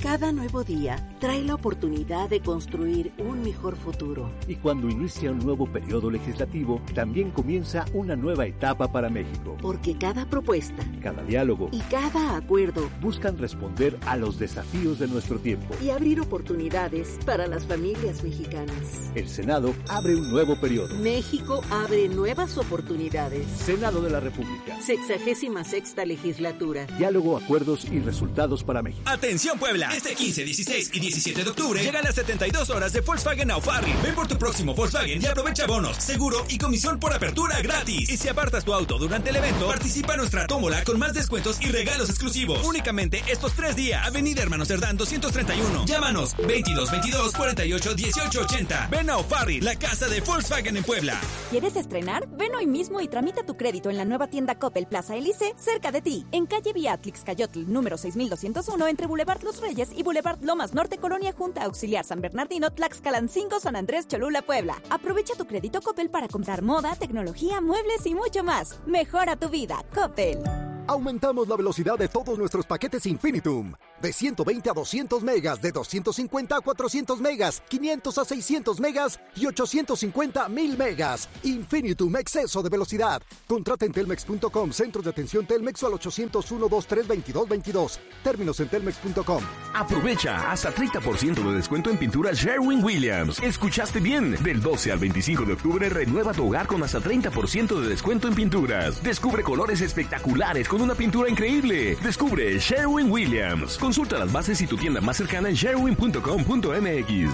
Cada nuevo día trae la oportunidad de construir un mejor futuro. Y cuando inicia un nuevo periodo legislativo, también comienza una nueva etapa para México. Porque cada propuesta, cada diálogo y cada acuerdo buscan responder a los desafíos de nuestro tiempo y abrir oportunidades para las familias mexicanas. El Senado abre un nuevo periodo. México abre nuevas oportunidades. Senado de la República. 66ª legislatura. Diálogo, acuerdos y resultados para México. ¡Atención, Puebla! Este 15, 16 y 17 de octubre llegan las 72 horas de Volkswagen Now Farri. Ven por tu próximo Volkswagen y aprovecha bonos, seguro y comisión por apertura gratis. Y si apartas tu auto durante el evento, participa en nuestra tómbola con más descuentos y regalos exclusivos. Únicamente estos 3 días. Avenida Hermano Cerdán 231. Llámanos 22 22 48 18 80. Ven Now Farri, la casa de Volkswagen en Puebla. ¿Quieres estrenar? Ven hoy mismo y tramita tu crédito en la nueva tienda Coppel Plaza Elise, cerca de ti, en calle Beatrix Cayotl, número 6201, entre Boulevard Los Reyes y Boulevard Lomas Norte, Colonia Junta Auxiliar San Bernardino, Tlaxcalancingo, San Andrés Cholula, Puebla. Aprovecha tu crédito Coppel para comprar moda, tecnología, muebles y mucho más. Mejora tu vida, Coppel. Aumentamos la velocidad de todos nuestros paquetes Infinitum. De 120 a 200 megas, de 250 a 400 megas, 500 a 600 megas y 850 a 1000 megas. Infinitum, exceso de velocidad. Contrata en telmex.com, centros de atención Telmex o al 801-2322-22. Términos en telmex.com. Aprovecha hasta 30% de descuento en pintura Sherwin-Williams. ¿Escuchaste bien? Del 12 al 25 de octubre renueva tu hogar con hasta 30% de descuento en pinturas. Descubre colores espectaculares con una pintura increíble. Descubre Sherwin-Williams. Consulta las bases y tu tienda más cercana en sherwin.com.mx.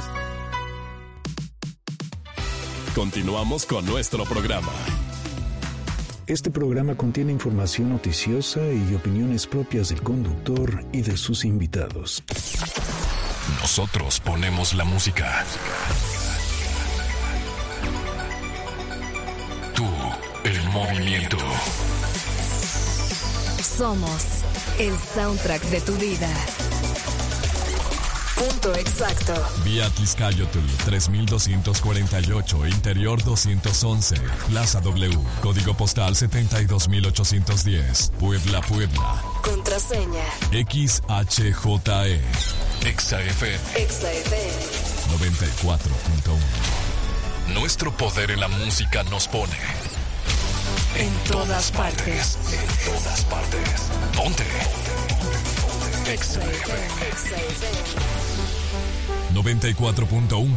Continuamos con nuestro programa. Este programa contiene información noticiosa y opiniones propias del conductor y de sus invitados. Nosotros ponemos la música. Tú, el movimiento. Somos el soundtrack de tu vida. Punto exacto. Vía Tlaxcayotl 3248, Interior 211, Plaza W, Código Postal 72810, Puebla, Puebla. Contraseña XHJE. XAFM. 94.1. Nuestro poder en la música nos pone en todas partes. En todas partes. Ponte. XAFM 94.1.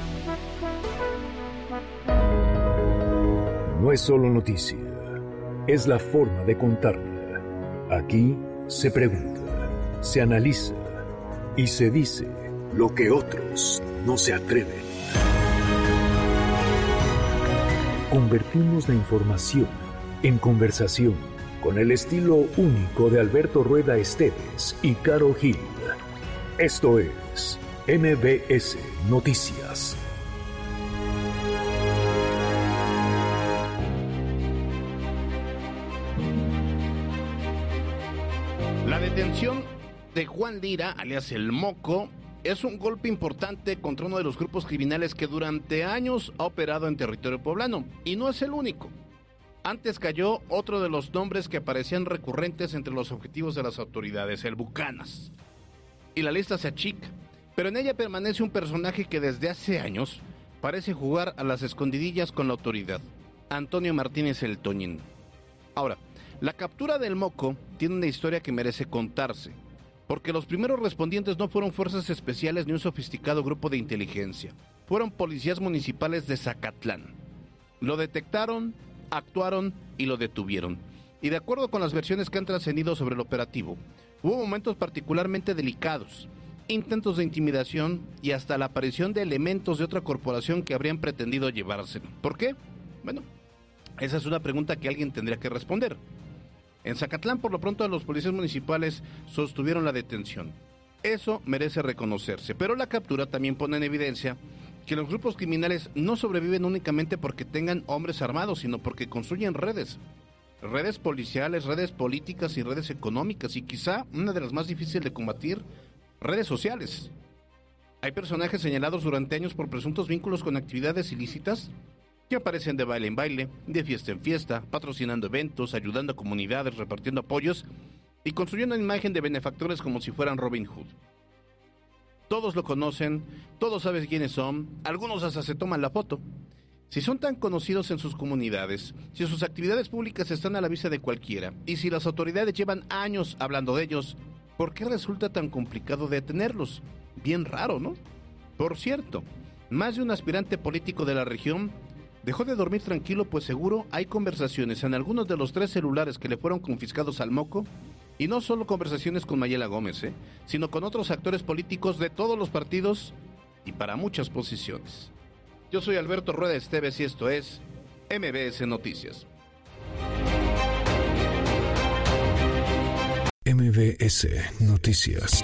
No es solo noticia, es la forma de contarla. Aquí se pregunta, se analiza y se dice lo que otros no se atreven. Convertimos la información en conversación con el estilo único de Alberto Rueda Esteves y Karol Gil. Esto es MBS Noticias. La detención de Juan Lira, alias El Moco, es un golpe importante contra uno de los grupos criminales que durante años ha operado en territorio poblano. Y no es el único. Antes cayó otro de los nombres que aparecían recurrentes entre los objetivos de las autoridades, el Bucanas. Y la lista se achica, pero en ella permanece un personaje que desde hace años parece jugar a las escondidillas con la autoridad, Antonio Martínez el Toñín. Ahora, la captura del Moco tiene una historia que merece contarse, porque los primeros respondientes no fueron fuerzas especiales ni un sofisticado grupo de inteligencia, fueron policías municipales de Zacatlán. Lo detectaron, actuaron y lo detuvieron. Y de acuerdo con las versiones que han trascendido sobre el operativo, hubo momentos particularmente delicados, intentos de intimidación y hasta la aparición de elementos de otra corporación que habrían pretendido llevárselo. ¿Por qué? Bueno, esa es una pregunta que alguien tendría que responder. En Zacatlán, por lo pronto, los policías municipales sostuvieron la detención. Eso merece reconocerse, pero la captura también pone en evidencia que los grupos criminales no sobreviven únicamente porque tengan hombres armados, sino porque construyen redes policiales, redes políticas y redes económicas, y quizá una de las más difíciles de combatir, redes sociales. Hay personajes señalados durante años por presuntos vínculos con actividades ilícitas que aparecen de baile en baile, de fiesta en fiesta, patrocinando eventos, ayudando a comunidades, repartiendo apoyos y construyendo una imagen de benefactores como si fueran Robin Hood. todos lo conocen, todos saben quiénes son, algunos hasta se toman la foto. Si son tan conocidos en sus comunidades, si sus actividades públicas están a la vista de cualquiera, y si las autoridades llevan años hablando de ellos, ¿por qué resulta tan complicado detenerlos? Bien raro, ¿no? Por cierto, más de un aspirante político de la región dejó de dormir tranquilo, pues seguro hay conversaciones en algunos de los 3 celulares que le fueron confiscados al Moco, y no solo conversaciones con Mayela Gómez, sino con otros actores políticos de todos los partidos y para muchas posiciones. Yo soy Alberto Rueda Esteves y esto es MBS Noticias. MBS Noticias.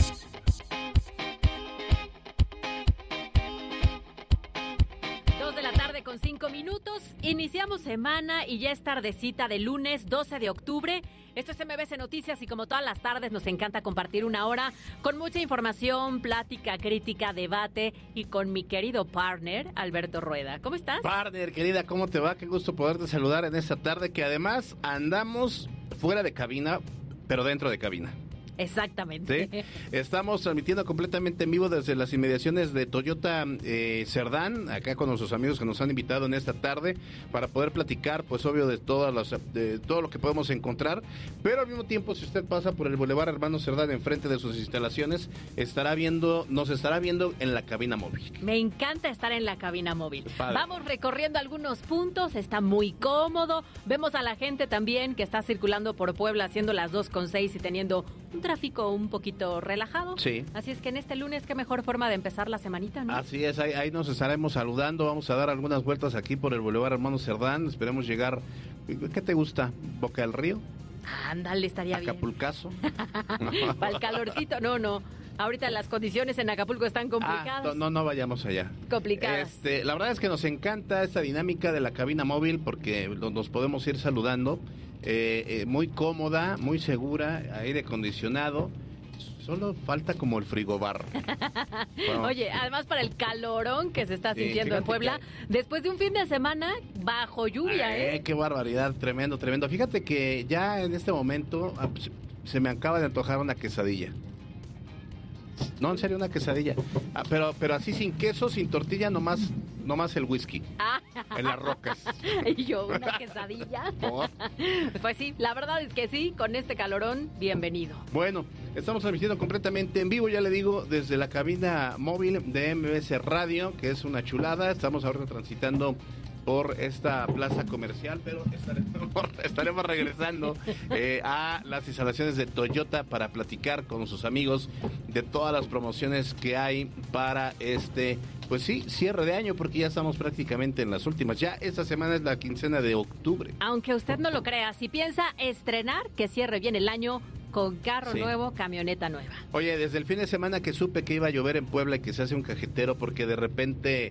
Con 5 minutos, iniciamos semana y ya es tardecita de lunes 12 de octubre. Esto es MBS Noticias y como todas las tardes nos encanta compartir una hora con mucha información, plática, crítica, debate y con mi querido partner, Alberto Rueda. ¿Cómo estás? Partner, querida, ¿cómo te va? Qué gusto poderte saludar en esta tarde que además andamos fuera de cabina, pero dentro de cabina. Exactamente. ¿Sí? Estamos transmitiendo completamente en vivo desde las inmediaciones de Toyota Cerdán, acá con nuestros amigos que nos han invitado en esta tarde para poder platicar, pues obvio, de todo lo que podemos encontrar, pero al mismo tiempo, si usted pasa por el Boulevard Hermano Cerdán enfrente de sus instalaciones, nos estará viendo en la cabina móvil. Me encanta estar en la cabina móvil. Padre. Vamos recorriendo algunos puntos, está muy cómodo. Vemos a la gente también que está circulando por Puebla haciendo las 2:06 y teniendo un tráfico un poquito relajado. Sí. Así es que en este lunes, qué mejor forma de empezar la semanita, ¿no? Así es, ahí nos estaremos saludando. Vamos a dar algunas vueltas aquí por el Boulevard Hermano Cerdán. Esperemos llegar, ¿qué te gusta? ¿Boca del Río? Ándale, estaría Acapulcazo. bien. Para el calorcito, no. Ahorita las condiciones en Acapulco están complicadas. No vayamos allá. Complicadas. La verdad es que nos encanta esta dinámica de la cabina móvil porque nos podemos ir saludando. Muy cómoda, muy segura, aire acondicionado. Solo falta como el frigobar. Bueno. Oye, además para el calorón que se está sintiendo en Puebla, después de un fin de semana bajo lluvia, Qué barbaridad, tremendo. Fíjate que ya en este momento se me acaba de antojar una quesadilla. No, en serio, una quesadilla. Pero así sin queso, sin tortilla, nomás el whisky. En las rocas. Y yo, una quesadilla. ¿Por? Pues sí, la verdad es que sí, con este calorón, bienvenido. Bueno, estamos transmitiendo completamente en vivo, ya le digo, desde la cabina móvil de MBS Radio, que es una chulada. Estamos ahora transitando por esta plaza comercial, pero estaremos regresando a las instalaciones de Toyota para platicar con sus amigos de todas las promociones que hay para pues sí, cierre de año, porque ya estamos prácticamente en las últimas. Ya esta semana es la quincena de octubre. Aunque usted no lo crea, si piensa estrenar, que cierre bien el año con carro nuevo, camioneta nueva. Oye, desde el fin de semana que supe que iba a llover en Puebla y que se hace un cajetero porque de repente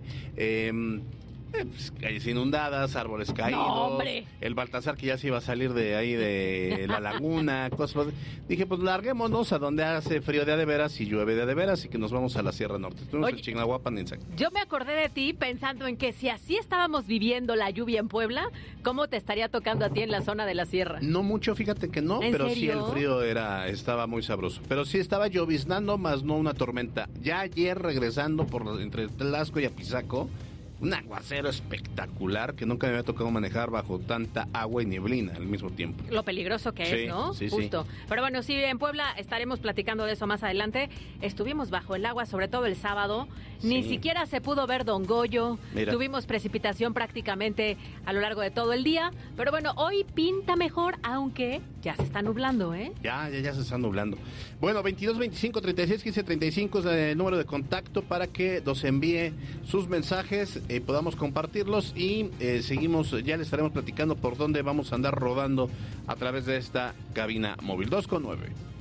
calles inundadas, árboles caídos, no, el Baltasar que ya se iba a salir de ahí de la laguna, cosas. Dije, pues larguémonos a donde hace frío de veras y llueve de veras y que nos vamos a la Sierra Norte. Estuvimos en Chignahuapan, en yo me acordé de ti pensando en que si así estábamos viviendo la lluvia en Puebla, ¿cómo te estaría tocando a ti en la zona de la sierra? No mucho, fíjate que no, pero ¿En serio? Sí el frío estaba muy sabroso. Pero sí estaba lloviznando, más no una tormenta. Ya ayer regresando entre Tlaxco y Apizaco, un aguacero espectacular que nunca me había tocado manejar bajo tanta agua y neblina al mismo tiempo. Lo peligroso que es, ¿no? Sí, justo. Sí. Pero bueno, sí, en Puebla estaremos platicando de eso más adelante. Estuvimos bajo el agua, sobre todo el sábado. Sí. Ni siquiera se pudo ver Don Goyo. Mira. Tuvimos precipitación prácticamente a lo largo de todo el día. Pero bueno, hoy pinta mejor, aunque ya se está nublando, ¿eh? Ya se está nublando. Bueno, 22 25 36 15 35 es el número de contacto para que nos envíe sus mensajes, podamos compartirlos y seguimos, ya les estaremos platicando por dónde vamos a andar rodando a través de esta cabina móvil. 2:09.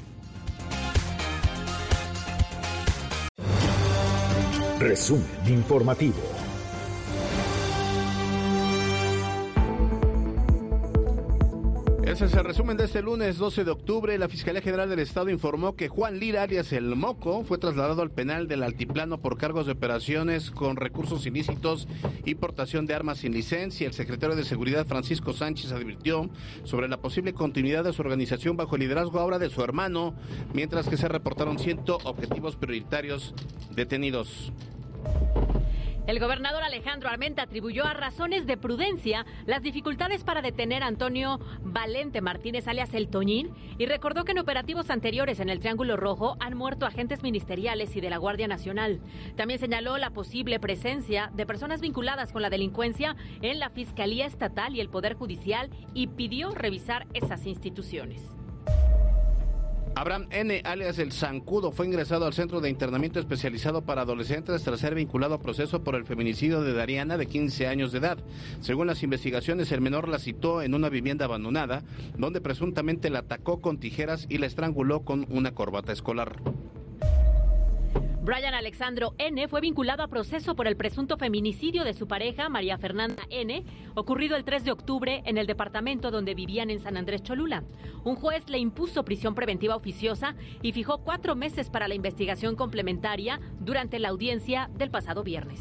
Resumen informativo. Ese es el resumen de este lunes 12 de octubre. La Fiscalía General del Estado informó que Juan Lira, alias El Moco, fue trasladado al penal del Altiplano por cargos de operaciones con recursos ilícitos y portación de armas sin licencia. El secretario de Seguridad, Francisco Sánchez, advirtió sobre la posible continuidad de su organización bajo el liderazgo ahora de su hermano, mientras que se reportaron 100 objetivos prioritarios detenidos. El gobernador Alejandro Armenta atribuyó a razones de prudencia las dificultades para detener a Antonio Valente Martínez, alias El Toñín, y recordó que en operativos anteriores en el Triángulo Rojo han muerto agentes ministeriales y de la Guardia Nacional. También señaló la posible presencia de personas vinculadas con la delincuencia en la Fiscalía Estatal y el Poder Judicial y pidió revisar esas instituciones. Abraham N., alias El Zancudo, fue ingresado al Centro de Internamiento Especializado para Adolescentes tras ser vinculado a proceso por el feminicidio de Dariana, de 15 años de edad. Según las investigaciones, el menor la citó en una vivienda abandonada, donde presuntamente la atacó con tijeras y la estranguló con una corbata escolar. Brian Alexandro N. fue vinculado a proceso por el presunto feminicidio de su pareja, María Fernanda N., ocurrido el 3 de octubre en el departamento donde vivían en San Andrés Cholula. Un juez le impuso prisión preventiva oficiosa y fijó 4 meses para la investigación complementaria durante la audiencia del pasado viernes.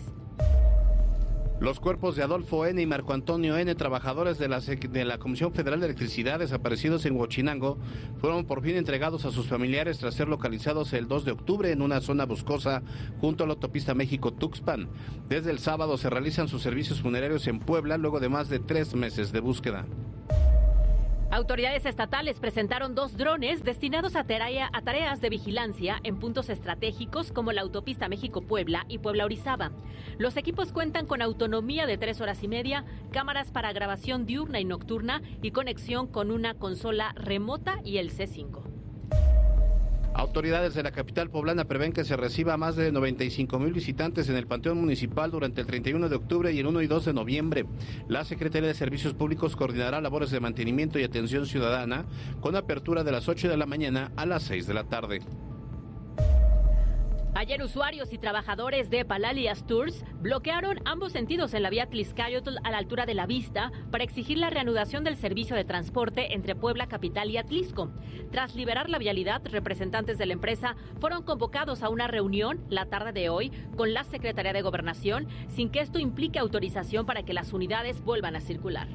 Los cuerpos de Adolfo N. y Marco Antonio N., trabajadores de la Comisión Federal de Electricidad desaparecidos en Huachinango, fueron por fin entregados a sus familiares tras ser localizados el 2 de octubre en una zona boscosa junto a la autopista México-Tuxpan. Desde el sábado se realizan sus servicios funerarios en Puebla luego de más de 3 meses de búsqueda. Autoridades estatales presentaron 2 drones destinados a tareas de vigilancia en puntos estratégicos como la autopista México-Puebla y Puebla-Orizaba. Los equipos cuentan con autonomía de 3 horas y media, cámaras para grabación diurna y nocturna y conexión con una consola remota y el C5. Autoridades de la capital poblana prevén que se reciba más de 95,000 visitantes en el Panteón Municipal durante el 31 de octubre y el 1 y 2 de noviembre. La Secretaría de Servicios Públicos coordinará labores de mantenimiento y atención ciudadana con apertura de las 8 de la mañana a las 6 de la tarde. Ayer usuarios y trabajadores de Palalias Tours bloquearon ambos sentidos en la vía Tlixcayotl a la altura de La Vista para exigir la reanudación del servicio de transporte entre Puebla Capital y Atlisco. Tras liberar la vialidad, representantes de la empresa fueron convocados a una reunión la tarde de hoy con la Secretaría de Gobernación, sin que esto implique autorización para que las unidades vuelvan a circular.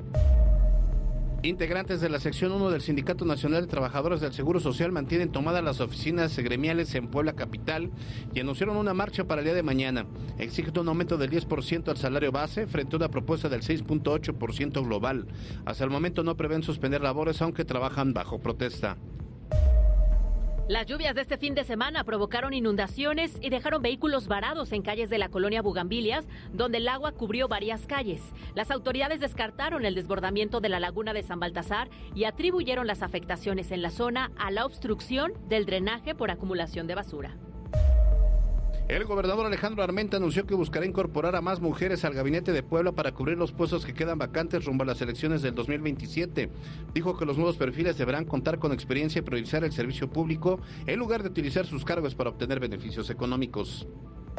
Integrantes de la sección 1 del Sindicato Nacional de Trabajadores del Seguro Social mantienen tomadas las oficinas gremiales en Puebla Capital y anunciaron una marcha para el día de mañana. Exigen un aumento del 10% al salario base frente a una propuesta del 6.8% global. Hasta el momento no prevén suspender labores, aunque trabajan bajo protesta. Las lluvias de este fin de semana provocaron inundaciones y dejaron vehículos varados en calles de la colonia Bugambilias, donde el agua cubrió varias calles. Las autoridades descartaron el desbordamiento de la laguna de San Baltasar y atribuyeron las afectaciones en la zona a la obstrucción del drenaje por acumulación de basura. El gobernador Alejandro Armenta anunció que buscará incorporar a más mujeres al gabinete de Puebla para cubrir los puestos que quedan vacantes rumbo a las elecciones del 2027. Dijo que los nuevos perfiles deberán contar con experiencia y priorizar el servicio público en lugar de utilizar sus cargos para obtener beneficios económicos.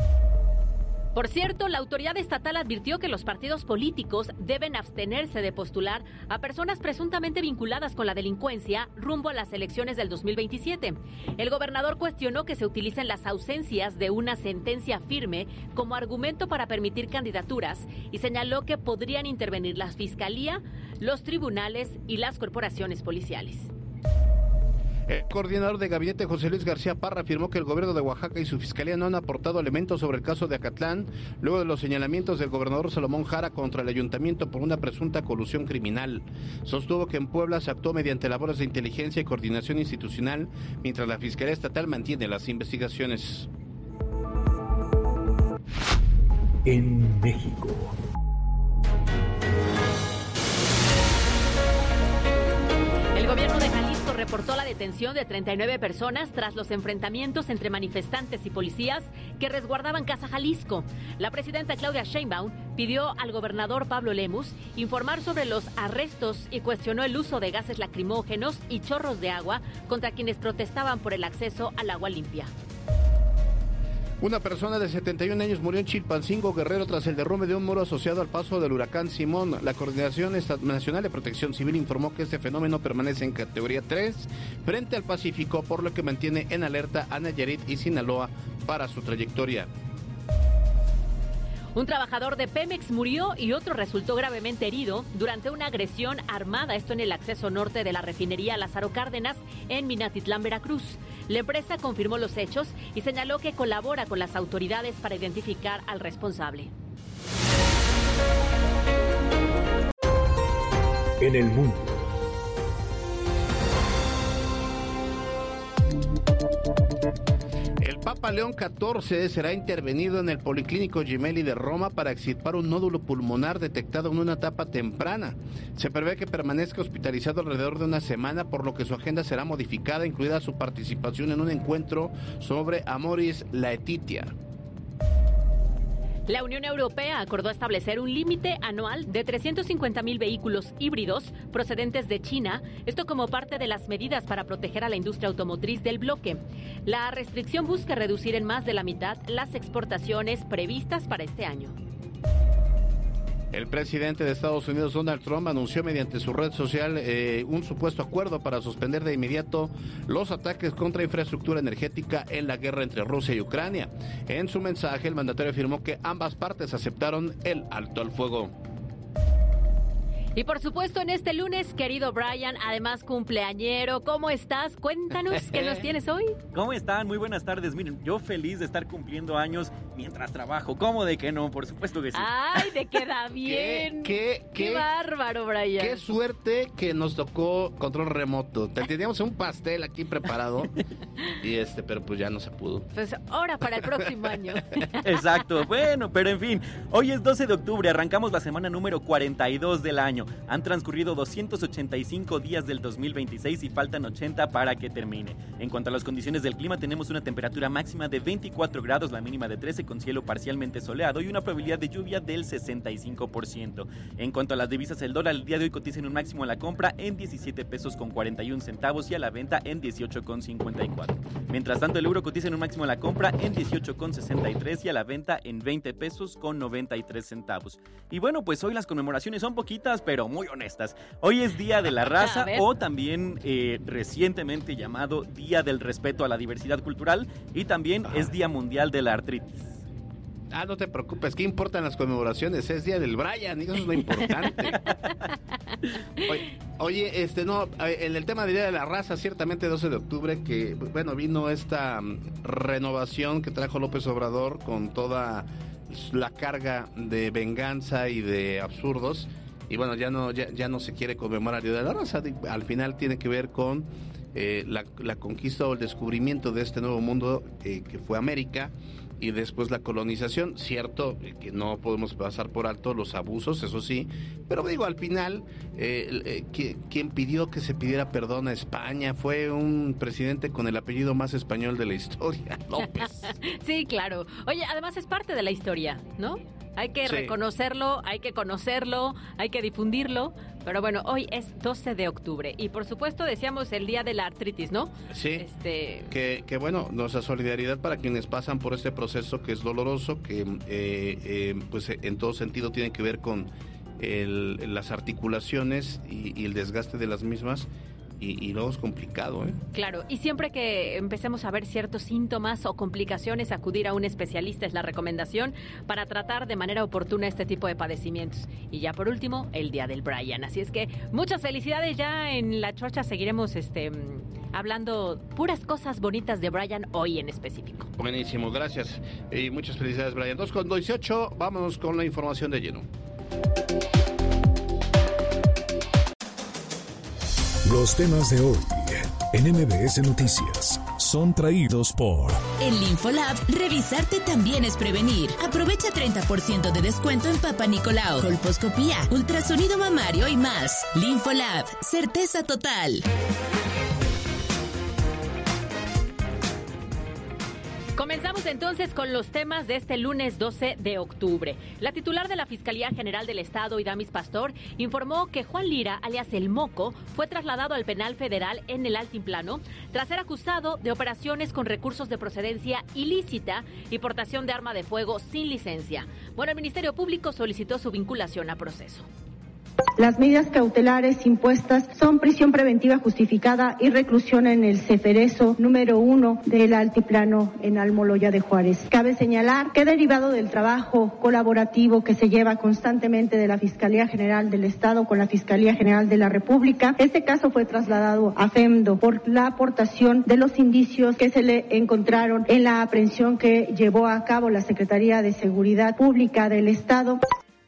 Por cierto, la autoridad estatal advirtió que los partidos políticos deben abstenerse de postular a personas presuntamente vinculadas con la delincuencia rumbo a las elecciones del 2027. El gobernador cuestionó que se utilicen las ausencias de una sentencia firme como argumento para permitir candidaturas y señaló que podrían intervenir la Fiscalía, los tribunales y las corporaciones policiales. El coordinador de gabinete, José Luis García Parra, afirmó que el gobierno de Oaxaca y su fiscalía no han aportado elementos sobre el caso de Acatlán, luego de los señalamientos del gobernador Salomón Jara contra el ayuntamiento por una presunta colusión criminal. Sostuvo que en Puebla se actuó mediante labores de inteligencia y coordinación institucional, mientras la Fiscalía Estatal mantiene las investigaciones. En México. El gobierno de Jalisco reportó la detención de 39 personas tras los enfrentamientos entre manifestantes y policías que resguardaban Casa Jalisco. La presidenta Claudia Sheinbaum pidió al gobernador Pablo Lemus informar sobre los arrestos y cuestionó el uso de gases lacrimógenos y chorros de agua contra quienes protestaban por el acceso al agua limpia. Una persona de 71 años murió en Chilpancingo, Guerrero, tras el derrumbe de un muro asociado al paso del huracán Simón. La Coordinación Nacional de Protección Civil informó que este fenómeno permanece en categoría 3 frente al Pacífico, por lo que mantiene en alerta a Nayarit y Sinaloa para su trayectoria. Un trabajador de Pemex murió y otro resultó gravemente herido durante una agresión armada, esto en el acceso norte de la refinería Lázaro Cárdenas en Minatitlán, Veracruz. La empresa confirmó los hechos y señaló que colabora con las autoridades para identificar al responsable. En el mundo. El Papa León XIV será intervenido en el Policlínico Gemelli de Roma para extirpar un nódulo pulmonar detectado en una etapa temprana. Se prevé que permanezca hospitalizado alrededor de una semana, por lo que su agenda será modificada, incluida su participación en un encuentro sobre Amoris Laetitia. La Unión Europea acordó establecer un límite anual de 350,000 vehículos híbridos procedentes de China, esto como parte de las medidas para proteger a la industria automotriz del bloque. La restricción busca reducir en más de la mitad las exportaciones previstas para este año. El presidente de Estados Unidos, Donald Trump, anunció mediante su red social un supuesto acuerdo para suspender de inmediato los ataques contra infraestructura energética en la guerra entre Rusia y Ucrania. En su mensaje, el mandatario afirmó que ambas partes aceptaron el alto al fuego. Y por supuesto, en este lunes, querido Brian, además cumpleañero, ¿cómo estás? Cuéntanos, ¿qué nos tienes hoy? ¿Cómo están? Muy buenas tardes. Miren, yo feliz de estar cumpliendo años mientras trabajo. ¿Cómo de que no? Por supuesto que sí. ¡Ay, te queda bien! ¡Qué bárbaro, Brian! ¡Qué suerte que nos tocó control remoto! Teníamos un pastel aquí preparado, pero pues ya no se pudo. Pues ahora para el próximo año. Exacto. Bueno, pero en fin, hoy es 12 de octubre, arrancamos la semana número 42 del año. Han transcurrido 285 días del 2026 y faltan 80 para que termine. En cuanto a las condiciones del clima, tenemos una temperatura máxima de 24 grados, la mínima de 13, con cielo parcialmente soleado y una probabilidad de lluvia del 65%. En cuanto a las divisas, el dólar el día de hoy cotiza en un máximo a la compra en 17 pesos con 41 centavos y a la venta en 18 con 54. Mientras tanto, el euro cotiza en un máximo a la compra en 18 con 63 y a la venta en 20 pesos con 93 centavos. Y bueno, pues hoy las conmemoraciones son poquitas, pero muy honestas. Hoy es Día de la Raza o también recientemente llamado Día del Respeto a la Diversidad Cultural y también es Día Mundial de la Artritis. No te preocupes, ¿qué importan las conmemoraciones? Es Día del Brian y eso es lo importante. Oye, en el tema de Día de la Raza, ciertamente 12 de octubre, que bueno, vino esta renovación que trajo López Obrador con toda la carga de venganza y de absurdos. Y bueno, ya no se quiere conmemorar el Día de la Raza. Al final tiene que ver con la conquista o el descubrimiento de este nuevo mundo que fue América, y después la colonización. Cierto que no podemos pasar por alto los abusos, eso sí, pero digo, al final quien pidió que se pidiera perdón a España fue un presidente con el apellido más español de la historia, López. Sí, claro. Oye, además es parte de la historia, ¿no? Hay que reconocerlo, hay que conocerlo, hay que difundirlo. Pero bueno, hoy es 12 de octubre. Y por supuesto decíamos el Día de la Artritis, ¿no? Sí, que bueno, nuestra solidaridad para quienes pasan por este proceso que es doloroso, que pues en todo sentido tiene que ver con las articulaciones y el desgaste de las mismas. Y luego es complicado, ¿eh? Claro, y siempre que empecemos a ver ciertos síntomas o complicaciones, acudir a un especialista es la recomendación para tratar de manera oportuna este tipo de padecimientos. Y ya por último, el Día del Brian. Así es que muchas felicidades. Ya en La Chorcha seguiremos hablando puras cosas bonitas de Brian hoy en específico. Buenísimo, gracias. Y muchas felicidades, Brian. 2:18, vámonos con la información de lleno. Los temas de hoy en MBS Noticias son traídos por... En Linfolab, revisarte también es prevenir. Aprovecha 30% de descuento en Papa Nicolau, colposcopía, ultrasonido mamario y más. Linfolab, certeza total. Comenzamos entonces con los temas de este lunes 12 de octubre. La titular de la Fiscalía General del Estado, Idamis Pastor, informó que Juan Lira, alias El Moco, fue trasladado al penal federal en el Altiplano tras ser acusado de operaciones con recursos de procedencia ilícita y portación de arma de fuego sin licencia. Bueno, el Ministerio Público solicitó su vinculación a proceso. Las medidas cautelares impuestas son prisión preventiva justificada y reclusión en el Ceferezo número 1 del Altiplano en Almoloya de Juárez. Cabe señalar que derivado del trabajo colaborativo que se lleva constantemente de la Fiscalía General del Estado con la Fiscalía General de la República, este caso fue trasladado a FEMDO por la aportación de los indicios que se le encontraron en la aprehensión que llevó a cabo la Secretaría de Seguridad Pública del Estado.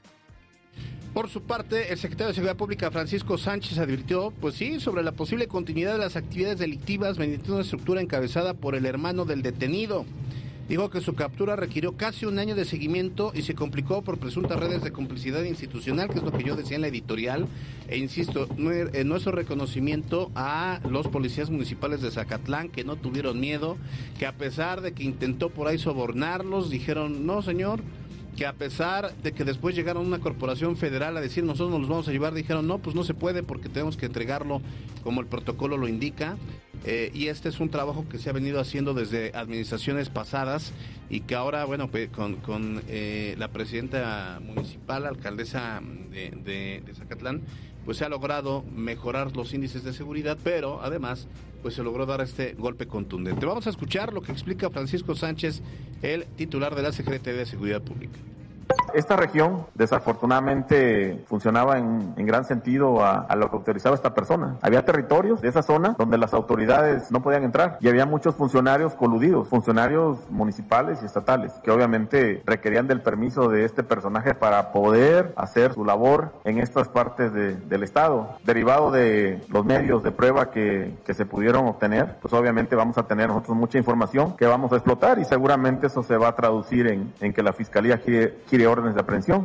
Por su parte, el secretario de Seguridad Pública, Francisco Sánchez, advirtió, sobre la posible continuidad de las actividades delictivas mediante una estructura encabezada por el hermano del detenido. Dijo que su captura requirió casi un año de seguimiento y se complicó por presuntas redes de complicidad institucional, que es lo que yo decía en la editorial, e insisto, nuestro reconocimiento a los policías municipales de Zacatlán, que no tuvieron miedo, que a pesar de que intentó por ahí sobornarlos, dijeron, no señor, que a pesar de que después llegaron una corporación federal a decir nosotros nos los vamos a llevar, dijeron no, pues no se puede porque tenemos que entregarlo como el protocolo lo indica, y este es un trabajo que se ha venido haciendo desde administraciones pasadas y que ahora, con la presidenta municipal, alcaldesa de Zacatlán, pues se ha logrado mejorar los índices de seguridad, pero además pues se logró dar este golpe contundente. Vamos a escuchar lo que explica Francisco Sánchez, el titular de la Secretaría de Seguridad Pública. Esta región desafortunadamente funcionaba en gran sentido a lo que autorizaba esta persona. Había territorios de esa zona donde las autoridades no podían entrar y había muchos funcionarios coludidos, funcionarios municipales y estatales, que obviamente requerían del permiso de este personaje para poder hacer su labor en estas partes del estado. Derivado de los medios de prueba que se pudieron obtener, pues obviamente vamos a tener nosotros mucha información que vamos a explotar y seguramente eso se va a traducir en que la Fiscalía quiere órdenes de aprehensión.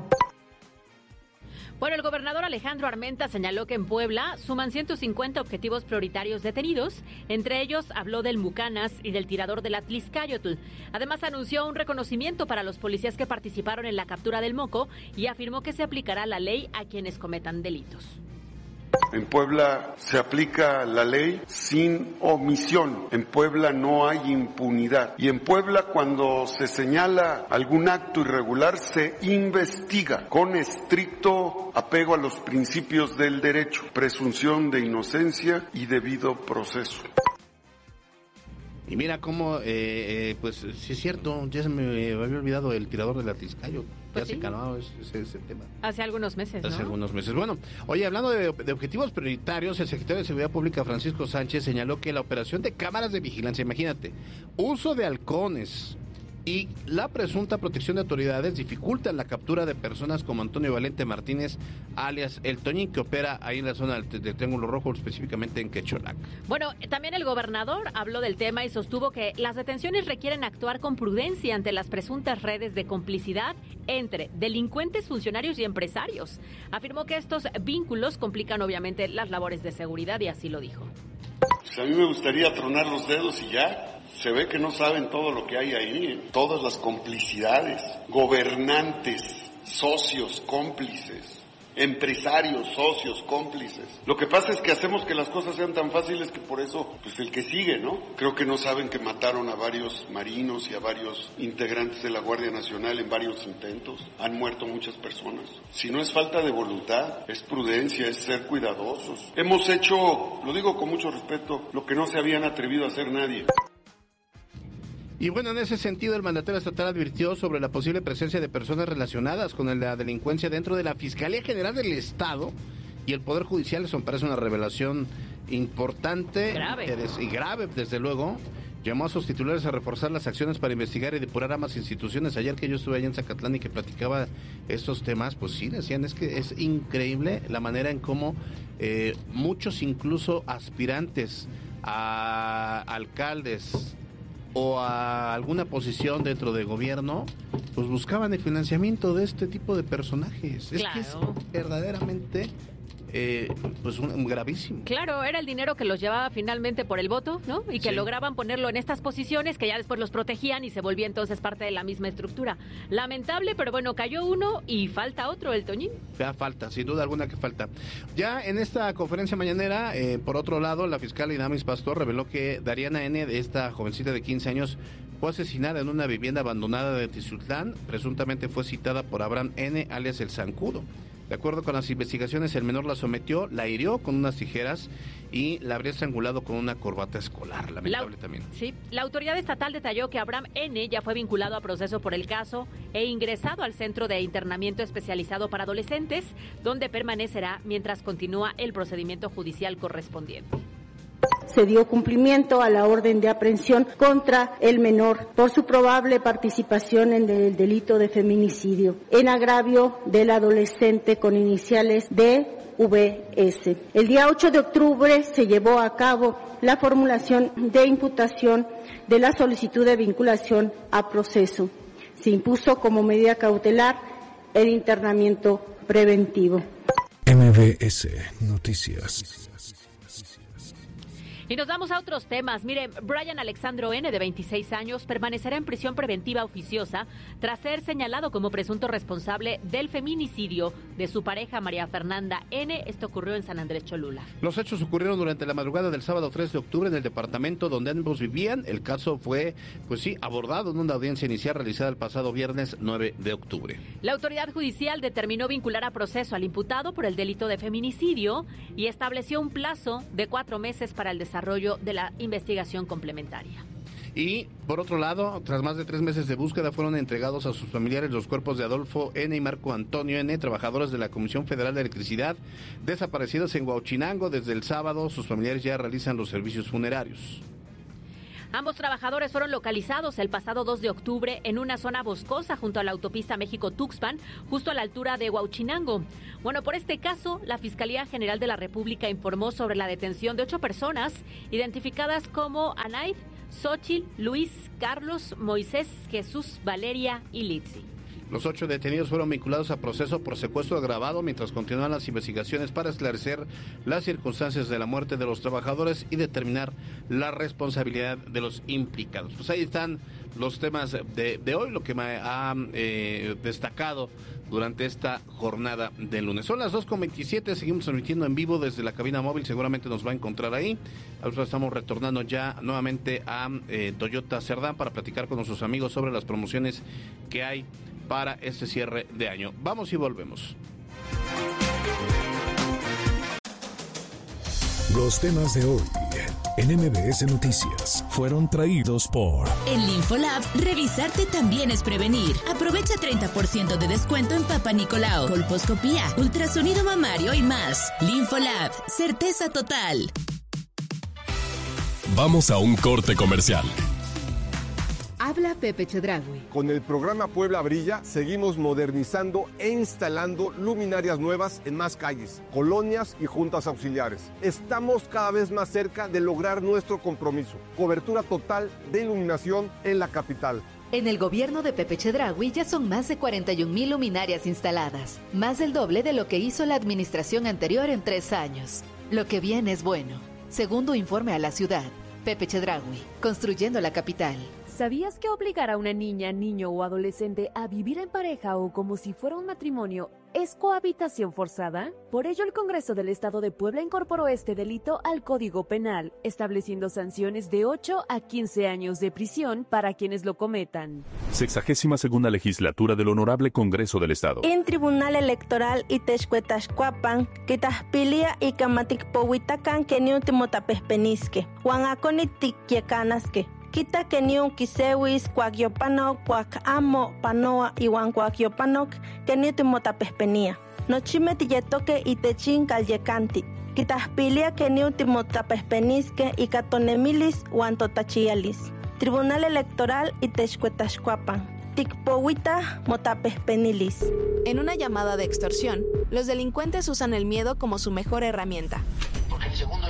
Bueno, el gobernador Alejandro Armenta señaló que en Puebla suman 150 objetivos prioritarios detenidos. Entre ellos habló del Mucanas y del tirador del Atlixcáyotl. Además anunció un reconocimiento para los policías que participaron en la captura del Moco y afirmó que se aplicará la ley a quienes cometan delitos. En Puebla se aplica la ley sin omisión. En Puebla no hay impunidad. Y en Puebla, cuando se señala algún acto irregular, se investiga con estricto apego a los principios del derecho, presunción de inocencia y debido proceso. Y mira cómo, pues sí es cierto, ya se me había olvidado el tirador del Atlixcáyotl. Pues ya se calmaba ese tema. Hace algunos meses, ¿no? Hace algunos meses. Bueno, oye, hablando de objetivos prioritarios, el secretario de Seguridad Pública, Francisco Sánchez, señaló que la operación de cámaras de vigilancia, imagínate, uso de halcones y la presunta protección de autoridades dificultan la captura de personas como Antonio Valente Martínez, alias El Toñín, que opera ahí en la zona del Triángulo Rojo, específicamente en Quecholac. Bueno, también el gobernador habló del tema y sostuvo que las detenciones requieren actuar con prudencia ante las presuntas redes de complicidad entre delincuentes, funcionarios y empresarios. Afirmó que estos vínculos complican obviamente las labores de seguridad y así lo dijo. Pues a mí me gustaría tronar los dedos y ya. Se ve que no saben todo lo que hay ahí, todas las complicidades, gobernantes, socios, cómplices, empresarios, socios, cómplices. Lo que pasa es que hacemos que las cosas sean tan fáciles que por eso, pues el que sigue, ¿no? Creo que no saben que mataron a varios marinos y a varios integrantes de la Guardia Nacional en varios intentos. Han muerto muchas personas. Si no es falta de voluntad, es prudencia, es ser cuidadosos. Hemos hecho, lo digo con mucho respeto, lo que no se habían atrevido a hacer nadie. Y bueno, en ese sentido, el mandatario estatal advirtió sobre la posible presencia de personas relacionadas con la delincuencia dentro de la Fiscalía General del Estado y el Poder Judicial. Eso me parece una revelación importante y grave, desde luego. Llamó a sus titulares a reforzar las acciones para investigar y depurar ambas instituciones. Ayer que yo estuve allá en Zacatlán y que platicaba estos temas, pues sí, decían, es que es increíble la manera en cómo muchos, incluso aspirantes a alcaldes o a alguna posición dentro del gobierno, pues buscaban el financiamiento de este tipo de personajes. Claro. Es que es verdaderamente pues un gravísimo. Claro, era el dinero que los llevaba finalmente por el voto, ¿no? Y que lograban ponerlo en estas posiciones que ya después los protegían y se volvía entonces parte de la misma estructura. Lamentable, pero bueno, cayó uno y falta otro, el Toñín. Ya falta, sin duda alguna que falta. Ya en esta conferencia mañanera, por otro lado, la fiscal Idamis Pastor reveló que Dariana N., de esta jovencita de 15 años, fue asesinada en una vivienda abandonada de Tizutlán. Presuntamente fue citada por Abraham N., alias El Zancudo. De acuerdo con las investigaciones, el menor la sometió, la hirió con unas tijeras y la habría estrangulado con una corbata escolar, lamentable también. Sí, la autoridad estatal detalló que Abraham N. ya fue vinculado a proceso por el caso e ingresado al Centro de Internamiento Especializado para Adolescentes, donde permanecerá mientras continúa el procedimiento judicial correspondiente. Se dio cumplimiento a la orden de aprehensión contra el menor por su probable participación en el delito de feminicidio en agravio del adolescente con iniciales DVS. El día 8 de octubre se llevó a cabo la formulación de imputación de la solicitud de vinculación a proceso. Se impuso como medida cautelar el internamiento preventivo. MBS Noticias. Y nos vamos a otros temas. Miren, Brian Alexandro N., de 26 años, permanecerá en prisión preventiva oficiosa tras ser señalado como presunto responsable del feminicidio de su pareja María Fernanda N. Esto ocurrió en San Andrés Cholula. Los hechos ocurrieron durante la madrugada del sábado 3 de octubre en el departamento donde ambos vivían. El caso fue, abordado en una audiencia inicial realizada el pasado viernes 9 de octubre. La autoridad judicial determinó vincular a proceso al imputado por el delito de feminicidio y estableció un plazo de 4 meses para el desarrollo de la investigación complementaria. Y, por otro lado, tras más de 3 meses de búsqueda, fueron entregados a sus familiares los cuerpos de Adolfo N. y Marco Antonio N., trabajadores de la Comisión Federal de Electricidad, desaparecidos en Huauchinango. Desde el sábado, sus familiares ya realizan los servicios funerarios. Ambos trabajadores fueron localizados el pasado 2 de octubre en una zona boscosa junto a la autopista México-Tuxpan, justo a la altura de Huauchinango. Bueno, por este caso, la Fiscalía General de la República informó sobre la detención de 8 personas identificadas como Anaid, Xochitl, Luis, Carlos, Moisés, Jesús, Valeria y Litsi. Los 8 detenidos fueron vinculados a proceso por secuestro agravado mientras continúan las investigaciones para esclarecer las circunstancias de la muerte de los trabajadores y determinar la responsabilidad de los implicados. Pues ahí están los temas de hoy, lo que me ha destacado durante esta jornada de lunes. Son las 2:27, seguimos transmitiendo en vivo desde la cabina móvil, seguramente nos va a encontrar ahí. Ahora estamos retornando ya nuevamente a Toyota Cerdán para platicar con nuestros amigos sobre las promociones que hay para este cierre de año. Vamos y volvemos. Los temas de hoy en MBS Noticias fueron traídos por... En Linfolab, revisarte también es prevenir. Aprovecha 30% de descuento en Papa Nicolau, colposcopía, ultrasonido mamario y más. Linfolab, certeza total. Vamos a un corte comercial. Habla Pepe Chedraui. Con el programa Puebla Brilla seguimos modernizando e instalando luminarias nuevas en más calles, colonias y juntas auxiliares. Estamos cada vez más cerca de lograr nuestro compromiso. Cobertura total de iluminación en la capital. En el gobierno de Pepe Chedraui ya son más de 41,000 luminarias instaladas, más del doble de lo que hizo la administración anterior en 3 años. Lo que viene es bueno. Segundo informe a la ciudad. Pepe Chedraui, construyendo la capital. ¿Sabías que obligar a una niña, niño o adolescente a vivir en pareja o como si fuera un matrimonio es cohabitación forzada? Por ello, el Congreso del Estado de Puebla incorporó este delito al Código Penal, estableciendo sanciones de 8 a 15 años de prisión para quienes lo cometan. 62ª Legislatura del Honorable Congreso del Estado. En Tribunal Electoral Itexcuetashcuapan, Quitaspilia y Camaticpohuitacan que ni último tapespenisque, Huanaconitic Kita que ni un kisewis, cuac amo panoa y wan cuac que ni último tapespenía. Nochime tilletoque y techin calyecanti. Quitaspilia que ni último tapespenisque y catonemilis wan totachialis. Tribunal Electoral Itexcuetashcuapan. Ticpohuita motapespenilis. En una llamada de extorsión, los delincuentes usan el miedo como su mejor herramienta. Porque el segundo llamado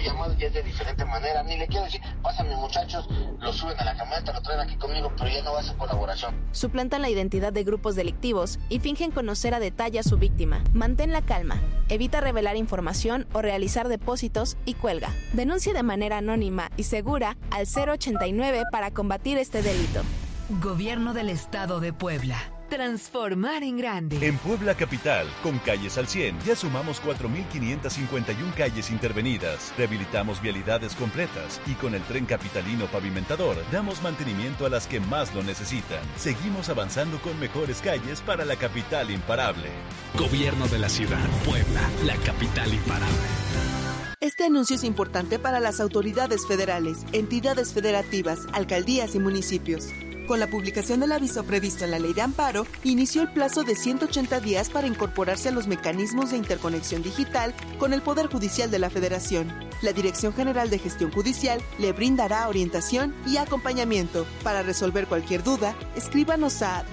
que es de diferente manera. Ni le quiero decir, pásame muchachos, lo suben a la camioneta, lo traen aquí conmigo, pero ya no va a ser colaboración. Suplantan la identidad de grupos delictivos y fingen conocer a detalle a su víctima. Mantén la calma, evita revelar información o realizar depósitos y cuelga. Denuncia de manera anónima y segura al 089 para combatir este delito. Gobierno del Estado de Puebla. Transformar en grande. En Puebla Capital, con Calles al 100, ya sumamos 4.551 calles intervenidas. Rehabilitamos vialidades completas y con el Tren Capitalino Pavimentador damos mantenimiento a las que más lo necesitan. Seguimos avanzando con mejores calles para la capital imparable. Gobierno de la Ciudad, Puebla, la capital imparable. Este anuncio es importante para las autoridades federales, entidades federativas, alcaldías y municipios. Con la publicación del aviso previsto en la Ley de Amparo, inició el plazo de 180 días para incorporarse a los mecanismos de interconexión digital con el Poder Judicial de la Federación. La Dirección General de Gestión Judicial le brindará orientación y acompañamiento. Para resolver cualquier duda, escríbanos a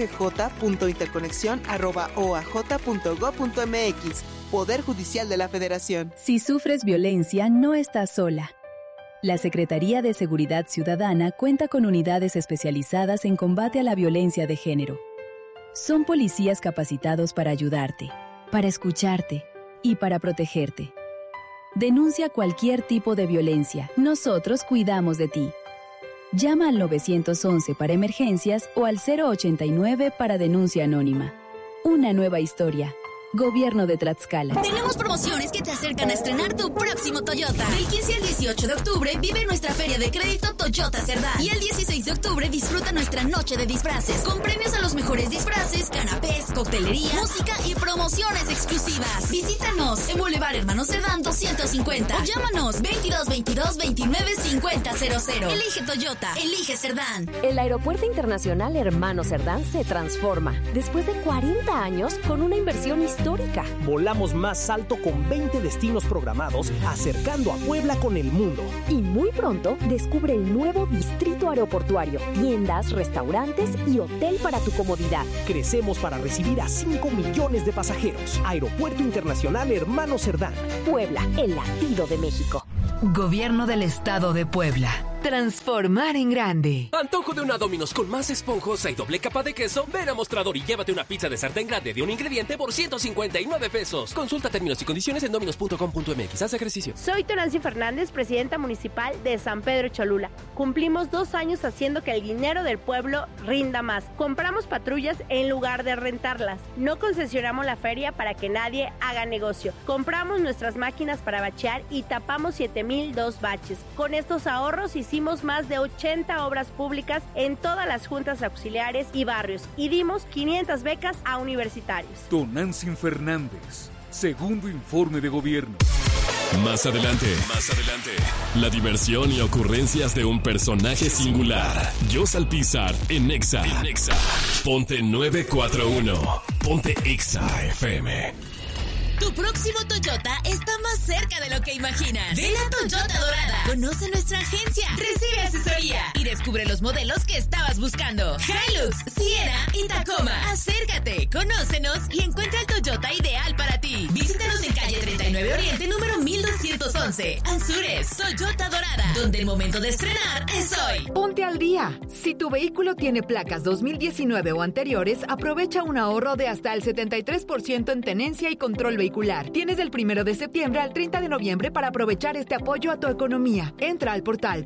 dggj.interconexión@oaj.gov.mx. Poder Judicial de la Federación. Si sufres violencia, no estás sola. La Secretaría de Seguridad Ciudadana cuenta con unidades especializadas en combate a la violencia de género. Son policías capacitados para ayudarte, para escucharte y para protegerte. Denuncia cualquier tipo de violencia. Nosotros cuidamos de ti. Llama al 911 para emergencias o al 089 para denuncia anónima. Una nueva historia. Gobierno de Tlaxcala. Tenemos promociones que te acercan a estrenar tu próximo Toyota. Del 15 al 18 de octubre vive nuestra feria de crédito Toyota Cerdán. Y el 16 de octubre disfruta nuestra noche de disfraces, con premios a los mejores disfraces, canapés, coctelería, música y promociones exclusivas. Visítanos en Boulevard Hermano Cerdán 250 o llámanos 2222-295000. Elige Toyota, elige Cerdán. El Aeropuerto Internacional Hermano Cerdán se transforma después de 40 años con una inversión histórica. Volamos más alto con 20 destinos programados, acercando a Puebla con el mundo. Y muy pronto descubre el nuevo distrito aeroportuario, tiendas, restaurantes y hotel para tu comodidad. Crecemos para recibir a 5 millones de pasajeros. Aeropuerto Internacional Hermano Cerdán. Puebla, el latido de México. Gobierno del Estado de Puebla. Transformar en grande. Antojo de una Domino's con más esponjosa y doble capa de queso. Ven a Mostrador y llévate una pizza de sartén grande de un ingrediente por 159 pesos. Consulta términos y condiciones en dominos.com.mx. Haz ejercicio. Soy Tonancy Fernández, presidenta municipal de San Pedro Cholula. Cumplimos 2 años haciendo que el dinero del pueblo rinda más. Compramos patrullas en lugar de rentarlas. No concesionamos la feria para que nadie haga negocio. Compramos nuestras máquinas para bachear y tapamos 7,002 baches. Con estos ahorros hicimos más de 80 obras públicas en todas las juntas auxiliares y barrios y dimos 500 becas a universitarios. Tonancy Fernández, segundo informe de gobierno. Más adelante, la diversión y ocurrencias de un personaje singular. Jos Alpizar en Nexa. Ponte 941. Ponte Exa FM. Tu próximo Toyota está más cerca de lo que imaginas. Ven a Toyota Dorada. Conoce nuestra agencia, recibe asesoría y descubre los modelos que estabas buscando. Hilux, Siena y Tacoma. Acércate, conócenos y encuentra el Toyota ideal para ti. Visítanos en calle 39 Oriente, número 1211. Anzures, Toyota Dorada, donde el momento de estrenar es hoy. Ponte al día. Si tu vehículo tiene placas 2019 o anteriores, aprovecha un ahorro de hasta el 73% en tenencia y control vehicular. Tienes del 1 de septiembre al 30 de noviembre para aprovechar este apoyo a tu economía. Entra al portal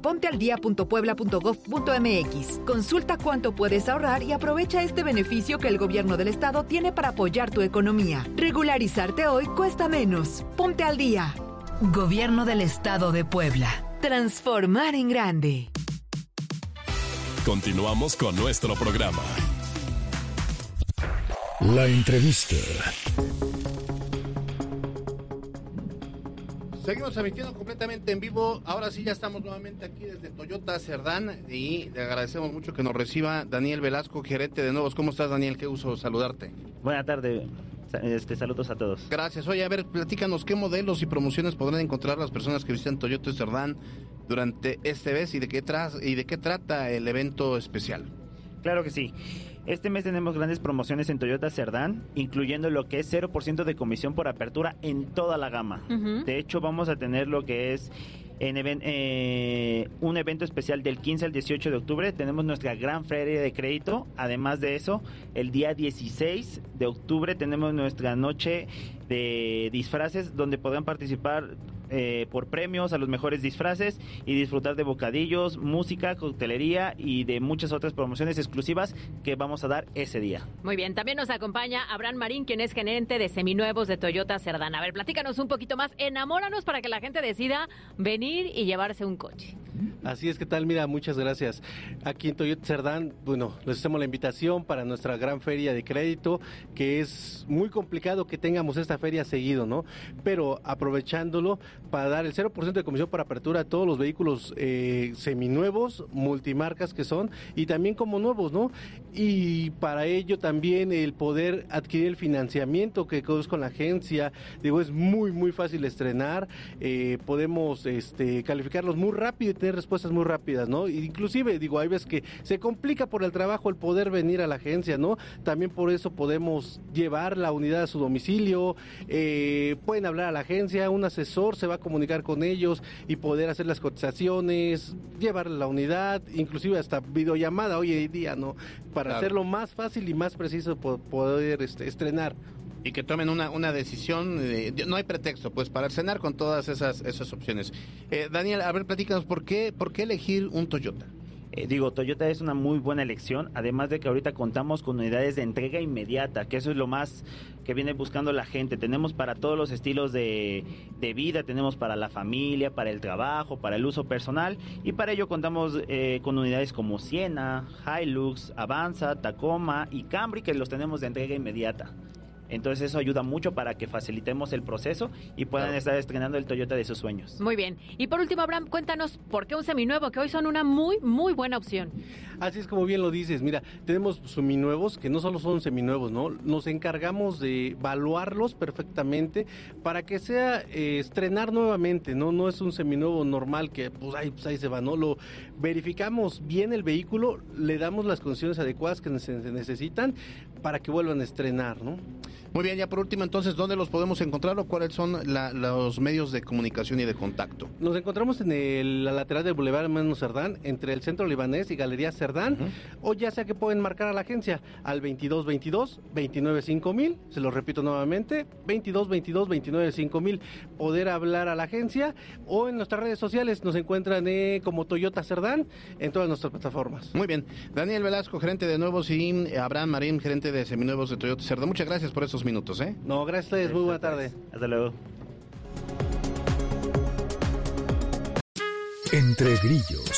pontealdía.puebla.gov.mx. Consulta cuánto puedes ahorrar y aprovecha este beneficio que el gobierno del estado tiene para apoyar tu economía. Regularizarte hoy cuesta menos. Ponte al día. Gobierno del Estado de Puebla. Transformar en grande. Continuamos con nuestro programa. La entrevista. Seguimos emitiendo completamente en vivo. Ahora sí ya estamos nuevamente aquí desde Toyota Cerdán y le agradecemos mucho que nos reciba Daniel Velasco, gerente de nuevos. ¿Cómo estás, Daniel? Qué gusto saludarte. Buenas tardes. Saludos a todos. Gracias. Oye, a ver, platícanos qué modelos y promociones podrán encontrar las personas que visitan Toyota Cerdán durante este mes y de qué trata el evento especial. Claro que sí. Este mes tenemos grandes promociones en Toyota Cerdán, incluyendo lo que es 0% de comisión por apertura en toda la gama. Uh-huh. De hecho, vamos a tener lo que es un evento especial del 15 al 18 de octubre. Tenemos nuestra gran feria de crédito. Además de eso, el día 16 de octubre tenemos nuestra noche de disfraces donde podrán participar por premios a los mejores disfraces y disfrutar de bocadillos, música, coctelería y de muchas otras promociones exclusivas que vamos a dar ese día. Muy bien, también nos acompaña Abraham Marín, quien es gerente de seminuevos de Toyota Cerdán. A ver, platícanos un poquito más, enamóranos para que la gente decida venir y llevarse un coche. Así es, ¿qué tal? Mira, muchas gracias. Aquí en Toyota Cerdán, bueno, les hacemos la invitación para nuestra gran feria de crédito, que es muy complicado que tengamos esta feria seguido, ¿no? Pero aprovechándolo para dar el 0% de comisión para apertura a todos los vehículos seminuevos, multimarcas que son, y también como nuevos, ¿no? Y para ello también el poder adquirir el financiamiento que es con la agencia, digo, es muy, muy fácil estrenar, podemos calificarlos muy rápido y tener respuestas muy rápidas, ¿no? Inclusive, digo, hay veces que se complica por el trabajo el poder venir a la agencia, ¿no? También por eso podemos llevar la unidad a su domicilio, pueden hablar a la agencia, un asesor se va a comunicar con ellos y poder hacer las cotizaciones, llevar la unidad, inclusive hasta videollamada hoy en día, ¿no? Para hacerlo más fácil y más preciso poder estrenar. Y que tomen una decisión, no hay pretexto, pues, para cenar con todas esas opciones. Daniel, a ver, platícanos, ¿por qué elegir un Toyota? Toyota es una muy buena elección, además de que ahorita contamos con unidades de entrega inmediata, que eso es lo más que viene buscando la gente. Tenemos para todos los estilos de vida, tenemos para la familia, para el trabajo, para el uso personal, y para ello contamos con unidades como Siena, Hilux, Avanza, Tacoma y Camry, que los tenemos de entrega inmediata. Entonces eso ayuda mucho para que facilitemos el proceso y puedan estar estrenando el Toyota de sus sueños. Muy bien. Y por último, Abraham, cuéntanos por qué un seminuevo, que hoy son una muy, muy buena opción. Así es, como bien lo dices. Mira, tenemos seminuevos que no solo son seminuevos, ¿no? Nos encargamos de evaluarlos perfectamente para que sea estrenar nuevamente, ¿no? No es un seminuevo normal que pues ahí se va, ¿no? Lo verificamos bien el vehículo, le damos las condiciones adecuadas que se necesitan para que vuelvan a estrenar, ¿no? Muy bien, ya por último, entonces, ¿dónde los podemos encontrar o cuáles son los medios de comunicación y de contacto? Nos encontramos en la lateral del Boulevard Hermano Cerdán, entre el Centro Libanés y Galería Cerdán, o ya sea que pueden marcar a la agencia al 2222-295000, se lo repito nuevamente, 2222-295000, poder hablar a la agencia, o en nuestras redes sociales nos encuentran como Toyota Cerdán en todas nuestras plataformas. Muy bien, Daniel Velasco, gerente de nuevos, y Abraham Marín, gerente de seminuevos de Toyota Cerdán. Muchas gracias por esos minutos, ¿eh? No, gracias a ustedes, muy buena tarde. Hasta luego. Entre grillos.